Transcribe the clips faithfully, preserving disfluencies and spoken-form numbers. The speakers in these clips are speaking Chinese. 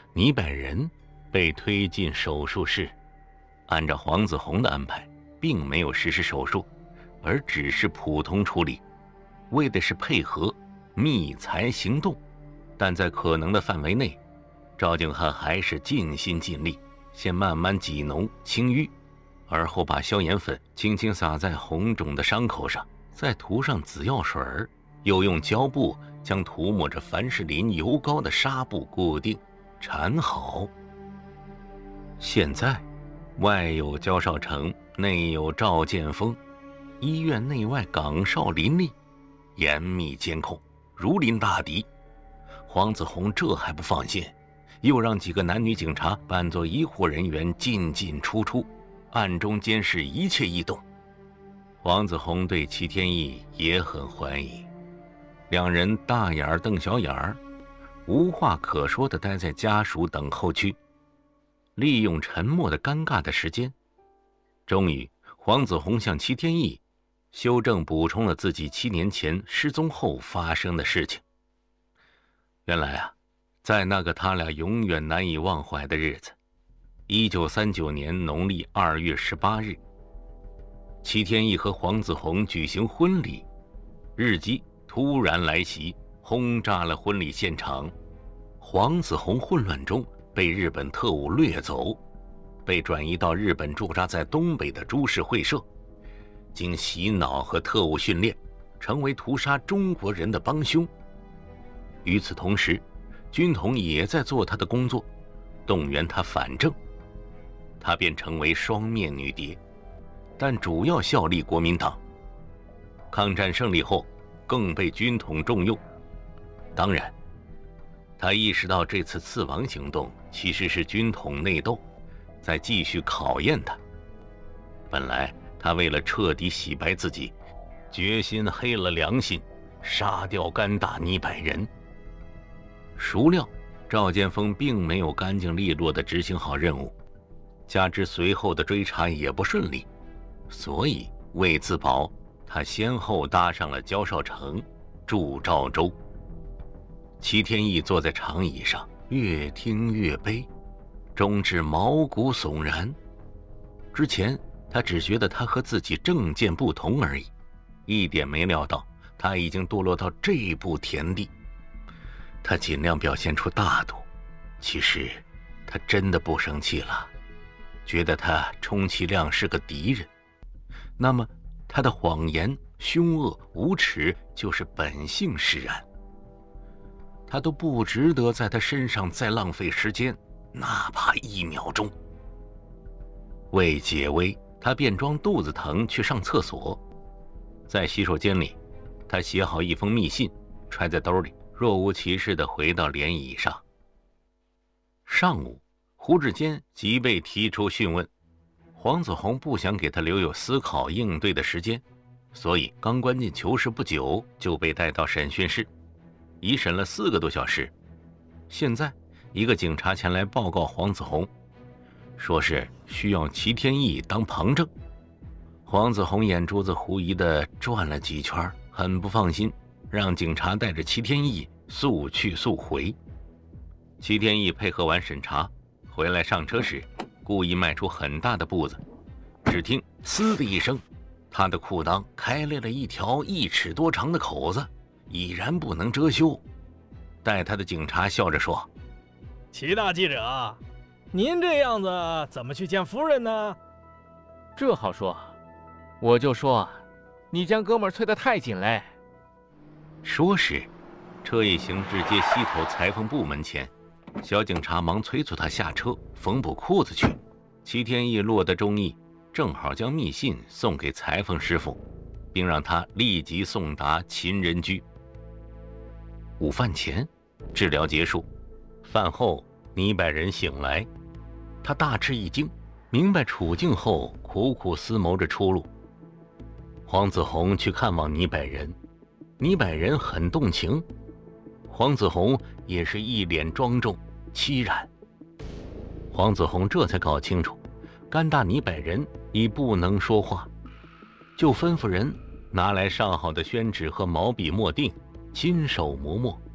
倪百人被推进手术室，按照黄子弘的安排，并没有实施手术，而只是普通处理，为的是配合密裁行动。但在可能的范围内，赵景汉还是尽心尽力，先慢慢挤脓清淤，而后把消炎粉轻轻撒在红肿的伤口上，再涂上紫药水，又用胶布将涂抹着凡士林油膏的纱布固定缠好。现在外有焦少成，内有赵建峰，医院内外岗哨林立，严密监控，如临大敌。黄子弘这还不放心，又让几个男女警察扮作医护人员进进出出，暗中监视一切异动。黄子弘对齐天意也很怀疑，两人大眼儿瞪小眼儿，无话可说地待在家属等候区，利用沉默的尴尬的时间。终于，黄子弘向齐天意修正补充了自己七年前失踪后发生的事情。原来啊，在那个他俩永远难以忘怀的日子，一九三九年农历二月十八日，齐天意和黄子弘举行婚礼，日机突然来袭，轰炸了婚礼现场。黄子弘混乱中被日本特务掠走，被转移到日本驻扎在东北的株式会社，经洗脑和特务训练，成为屠杀中国人的帮凶。与此同时，军统也在做他的工作，动员他反正，他便成为双面女谍，但主要效力国民党。抗战胜利后，更被军统重用。当然，他意识到这次刺王行动其实是军统内斗，在继续考验他。本来他为了彻底洗白自己，决心黑了良心，杀掉甘大倪百人。孰料赵建峰并没有干净利落地执行好任务，加之随后的追查也不顺利，所以为自保，他先后搭上了焦少成、祝兆洲。齐天意坐在长椅上，越听越悲，终至毛骨悚然。之前他只觉得他和自己政见不同而已，一点没料到他已经堕落到这步田地。他尽量表现出大度，其实他真的不生气了，觉得他充其量是个敌人，那么他的谎言、凶恶、无耻就是本性使然，他都不值得在他身上再浪费时间，哪怕一秒钟。为解围，他便装肚子疼去上厕所。在洗手间里，他写好一封密信，揣在兜里，若无其事地回到连椅上。上午，胡志坚即被提出讯问，黄子弘不想给他留有思考应对的时间，所以刚关进囚室不久就被带到审讯室，一审了四个多小时。现在一个警察前来报告黄子弘，说是需要齐天意当旁证。黄子弘眼珠子狐疑地转了几圈，很不放心，让警察带着齐天意速去速回。齐天意配合完审查，回来上车时，故意迈出很大的步子，只听“嘶”的一声，他的裤裆开裂了一条一尺多长的口子，已然不能遮羞。带他的警察笑着说：“ 齐大记者，您这样子怎么去见夫人呢？” 这好说，我就说你将哥们儿催得太紧嘞。 说时，车一行至街西头裁缝部门前，小警察忙催促他下车缝补裤子去。齐天意落得中意，正好将密信送给裁缝师傅，并让他立即送达秦人居。午饭前，治疗结束，饭后倪百人醒来，他大吃一惊，明白处境后，苦苦思谋着出路。黄子弘去看望倪百人，倪百人很动情，黄子弘也是一脸庄重凄然。黄子弘这才搞清楚，甘大倪百人已不能说话，就吩咐人拿来上好的宣纸和毛笔墨锭，亲手磨墨，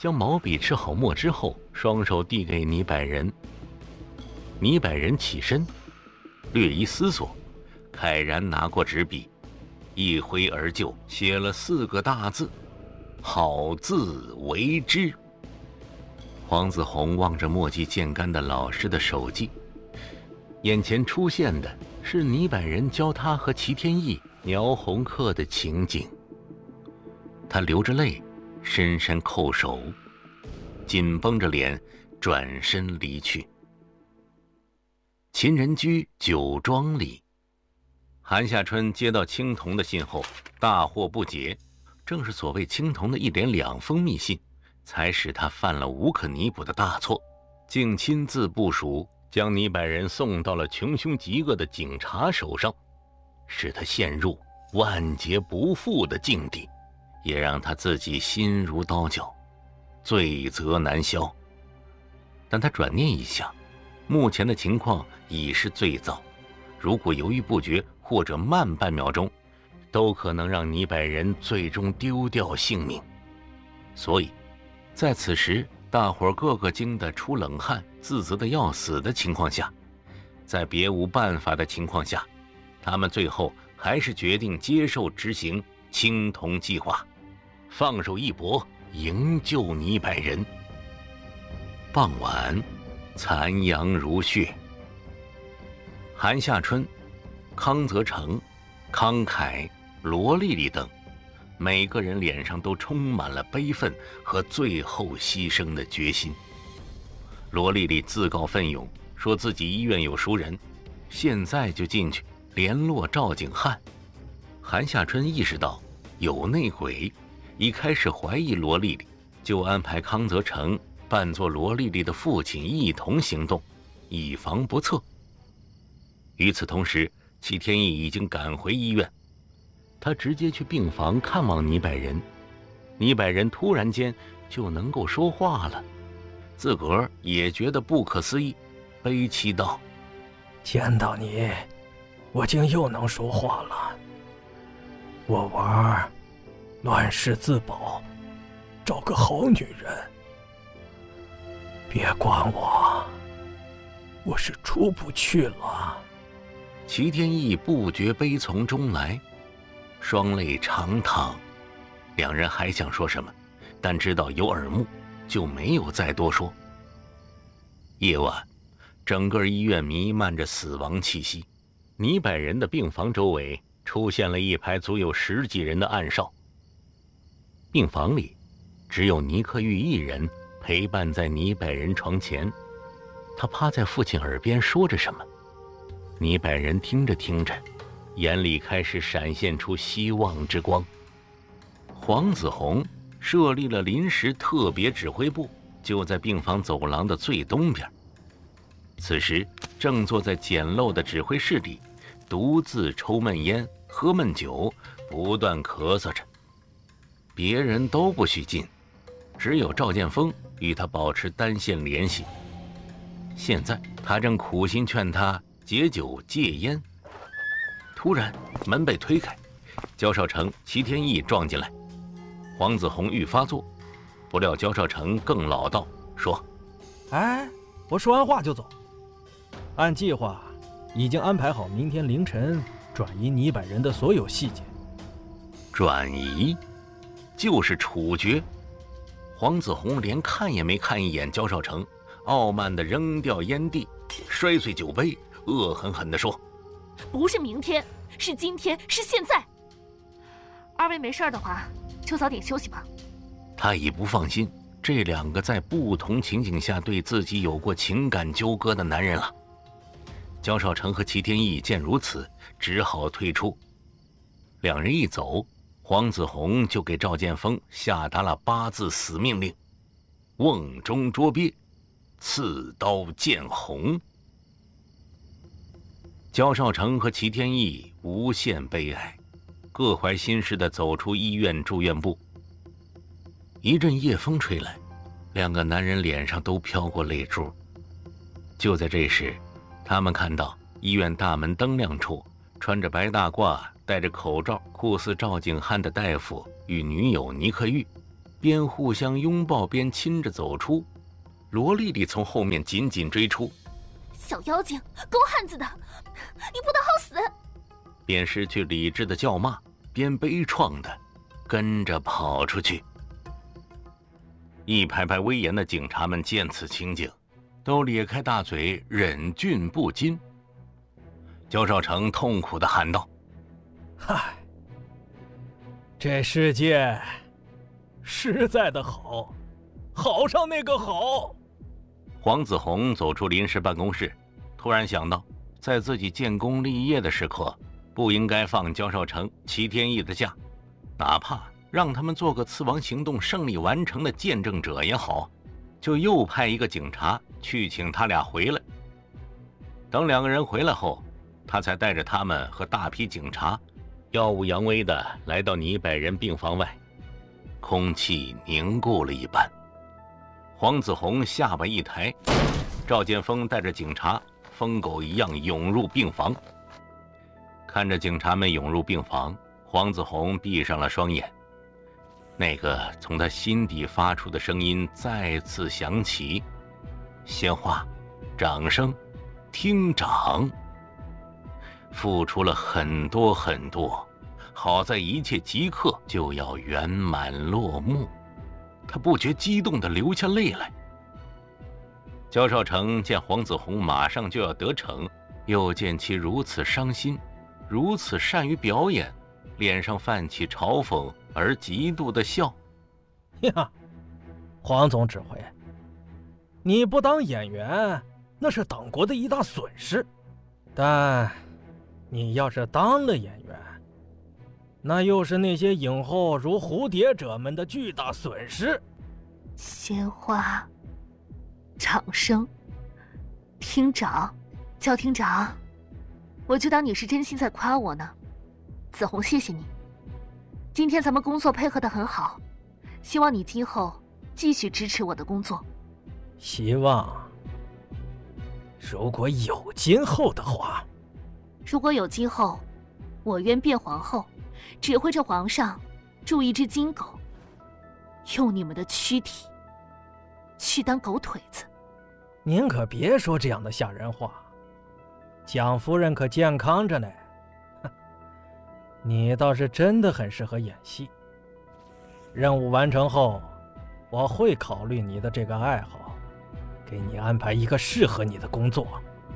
将毛笔吃好墨之后，双手递给倪百人。倪百人起身，略一思索，慨然拿过纸笔，一挥而就，写了四个大字：好自为之。黄子弘望着墨迹渐干的老师的手迹，眼前出现的是倪百人教他和齐天意描红刻的情景。他流着泪，深深叩首，紧绷着脸，转身离去。秦人居酒庄里，韩夏春接到青铜的信后，大惑不解。正是所谓青铜的一连两封密信，才使他犯了无可弥补的大错，竟亲自部署，将倪百人送到了穷凶极恶的警察手上，使他陷入万劫不复的境地，也让他自己心如刀绞，罪责难消。但他转念一想，目前的情况已是最糟，如果犹豫不决或者慢半秒钟，都可能让倪百人最终丢掉性命。所以在此时大伙儿个个惊得出冷汗，自责的要死的情况下，在别无办法的情况下，他们最后还是决定接受执行青铜计划，放手一搏，营救倪百人。傍晚，残阳如血，韩夏春、康泽成、康凯、罗丽丽等每个人脸上都充满了悲愤和最后牺牲的决心。罗丽丽自告奋勇，说自己医院有熟人，现在就进去联络赵景汉。韩夏春意识到有内鬼，一开始怀疑罗丽丽，就安排康泽成扮作罗丽丽的父亲一同行动，以防不测。与此同时，齐天意已经赶回医院，他直接去病房看望倪百人。倪百人突然间就能够说话了，自个儿也觉得不可思议，悲泣道： 见到你，我竟又能说话了。我玩乱世自保，找个好女人，别管我，我是出不去了。 齐天意不觉悲从中来，双泪长淌。两人还想说什么，但知道有耳目，就没有再多说。夜晚，整个医院弥漫着死亡气息。倪百人的病房周围出现了一排足有十几人的暗哨。病房里只有倪克玉一人陪伴在倪百人床前，他趴在父亲耳边说着什么。倪百人听着听着，眼里开始闪现出希望之光。黄子弘设立了临时特别指挥部，就在病房走廊的最东边。此时正坐在简陋的指挥室里，独自抽闷烟，喝闷酒，不断咳嗽着。别人都不许进，只有赵建峰与他保持单线联系。现在他正苦心劝他戒酒戒烟。突然门被推开，焦少成、齐天意撞进来。黄子弘欲发作，不料焦少成更老道，说： 哎，我说完话就走。按计划已经安排好明天凌晨转移倪百人的所有细节。 转移就是处决。黄子弘连看也没看一眼焦少成，傲慢地扔掉烟蒂，摔碎酒杯，恶狠狠地说： 不是明天，是今天，是现在。二位没事的话，就早点休息吧。 他已不放心这两个在不同情景下对自己有过情感纠葛的男人了。焦少成和齐天意见如此，只好退出。两人一走，黄子弘就给赵建峰下达了八字死命令：瓮中捉鳖，刺刀见红。焦少成和齐天意无限悲哀，各怀心事地走出医院住院部。一阵夜风吹来，两个男人脸上都飘过泪珠。就在这时，他们看到医院大门灯亮处，穿着白大褂、戴着口罩、酷似赵景汉的大夫与女友倪克玉边互相拥抱边亲着走出。罗丽丽从后面紧紧追出， 小妖精，狗汉子的，你不得好死！ 边失去理智的叫骂，边悲怆的跟着跑出去。一排排威严的警察们见此情景，都咧开大嘴，忍俊不禁。焦少成痛苦地喊道：“ 嗨，这世界实在的好，好上那个好！” 黄子红走出临时办公室，突然想到，在自己建功立业的时刻，不应该放焦少成、齐天意的假，哪怕让他们做个刺王行动胜利完成的见证者也好，就又派一个警察去请他俩回来。等两个人回来后，他才带着他们和大批警察，耀武扬威地来到倪百人病房外，空气凝固了一般。黄子红下巴一抬，赵建峰带着警察疯狗一样涌入病房。看着警察们涌入病房，黄子红闭上了双眼。那个从他心底发出的声音再次响起：“鲜花，掌声，厅长。”付出了很多很多，好在一切即刻就要圆满落幕。他不觉激动地流下泪来。焦少成见黄子红马上就要得逞，又见其如此伤心，如此善于表演，脸上泛起嘲讽而嫉妒的笑。 呀，黄总指挥，你不当演员，那是党国的一大损失；但你要是当了演员，那又是那些影后如蝴蝶者们的巨大损失。 鲜花，掌声，厅长，焦厅长，我就当你是真心在夸我呢。子红，谢谢你，今天咱们工作配合得很好，希望你今后继续支持我的工作。 希望，如果有今后的话。 如果有今后，我愿变皇后，指挥着皇上铸一只金狗，用你们的躯体去当狗腿子。 您可别说这样的吓人话，蒋夫人可健康着呢。你倒是真的很适合演戏。任务完成后，我会考虑你的这个爱好，给你安排一个适合你的工作。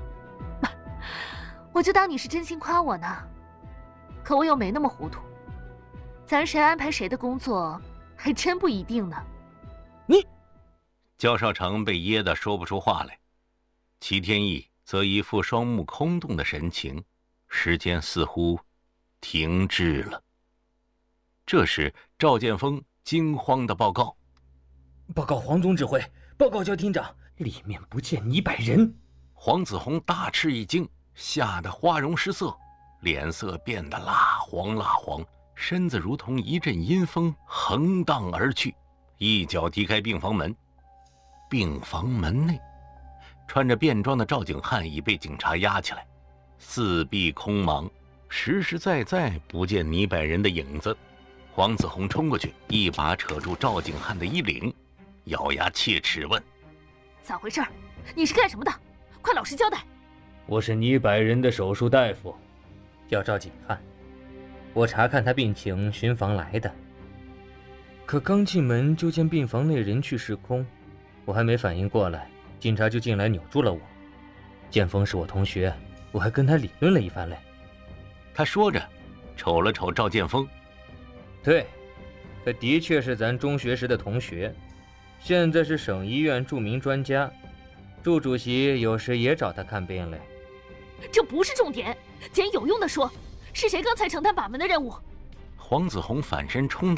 我就当你是真心夸我呢，可我又没那么糊涂，咱谁安排谁的工作，还真不一定呢。 你， 焦少成被噎得说不出话来，齐天意则一副双目空洞的神情，时间似乎停滞了。这时，赵建峰惊慌地报告：“ 报告黄总指挥，报告焦厅长，里面不见倪百人。” 黄子红大吃一惊，吓得花容失色，脸色变得蜡黄蜡黄，身子如同一阵阴风横荡而去，一脚踢开病房门。病房门内，穿着便装的赵景汉已被警察押起来，四壁空茫，实实在在不见倪百人的影子。黄子红冲过去，一把扯住赵景汉的衣领，咬牙切齿问：“ 咋回事？你是干什么的？快老实交代！” 我是倪百人的手术大夫，叫赵景汉。我查看他病情，巡房来的。可刚进门就见病房内人去室空，我还没反应过来，警察就进来扭住了我。建峰是我同学，我还跟他理论了一番嘞。 他说着，瞅了瞅赵建峰。 对，他的确是咱中学时的同学，现在是省医院著名专家，祝主席有时也找他看病嘞。 这不是重点，捡有用的说，是谁刚才承担把门的任务？ 黄子红反身冲到